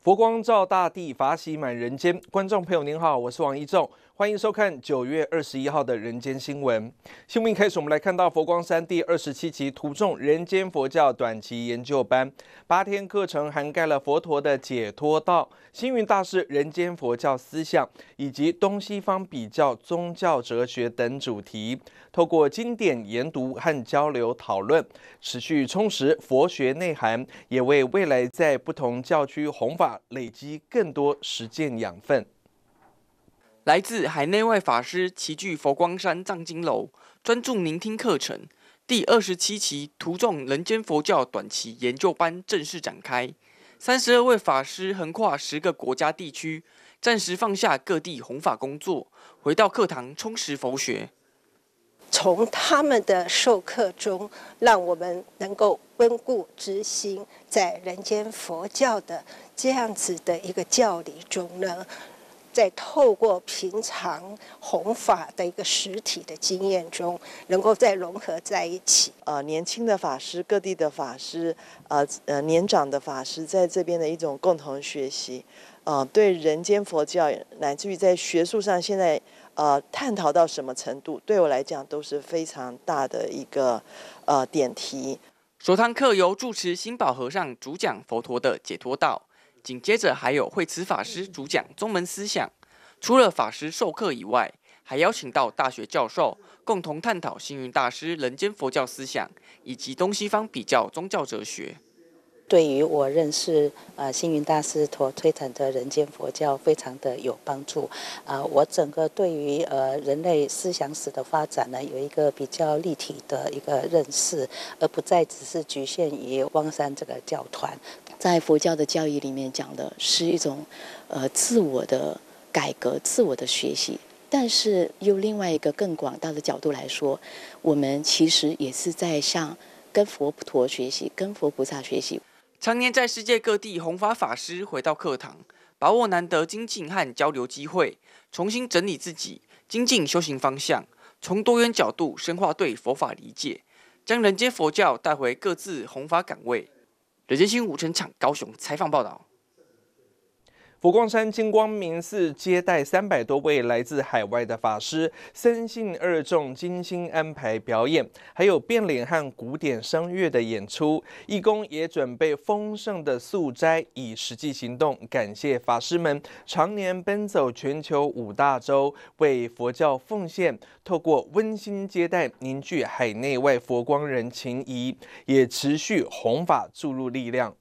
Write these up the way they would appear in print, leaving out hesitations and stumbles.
佛光照大地，法喜满人间。观众朋友您好，我是王一仲，欢迎收看9月21号的人间新闻。新闻一开始，我们来看到佛光山第27期途众人间佛教短期研究班，8天课程涵盖了佛陀的解脱道、星云大师人间佛教思想以及东西方比较宗教哲学等主题，透过经典研读和交流讨论，持续充实佛学内涵，也为未来在不同教区弘法累积更多实践养分。 来自海内外法师齐聚佛光山藏经楼，专注聆听课程。第27期途众人间佛教短期研究班正式展开。32位法师横跨10个国家地区，暂时放下各地弘法工作，回到课堂充实佛学。 从他们的授课中，让我们能够温故知新，在人间佛教的这样子的一个教理中呢，在透过平常弘法的一个实体的经验中，能够再融合在一起。 年轻的法师、各地的法师、年长的法师在这边的一种共同学习，对人间佛教乃至于在学术上现在探讨到什么程度，对我来讲都是非常大的一个点题。 首堂课由住持心保和尚主讲佛陀的解脱道，紧接着还有慧慈法师主讲宗门思想。除了法师授课以外，还邀请到大学教授共同探讨星云大师人间佛教思想以及东西方比较宗教哲学。 对于我认识星云大师所推崇的人间佛教非常的有帮助。我整个对于人类思想史的发展呢，有一个比较立体的一个认识，而不再只是局限于汪山这个教团。 在佛教的教义里面讲的是一种自我的改革、自我的学习，但是用另外一个更广大的角度来说，我们其实也是在向跟佛陀学习，跟佛菩萨学习。 常年在世界各地弘法法师回到课堂，把握难得精进和交流机会，重新整理自己，精进修行方向，从多元角度深化对佛法理解，将人间佛教带回各自弘法岗位。人间新闻吴成场高雄采访报道。 佛光山金光明寺接待300多位来自海外的法师，僧信二众精心安排表演，还有变脸和古典声乐的演出。义工也准备丰盛的素斋，以实际行动感谢法师们常年奔走全球5大洲，为佛教奉献，透过温馨接待凝聚海内外佛光人情谊，也持续弘法注入力量。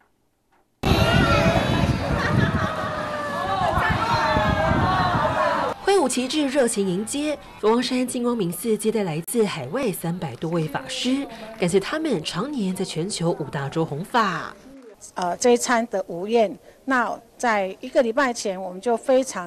挥舞旗帜，热情迎接佛光山金光明寺接待来自海外300多位法师，感谢他们常年在全球5大洲弘法。 这一餐的午宴，那在1个礼拜前，我们就非常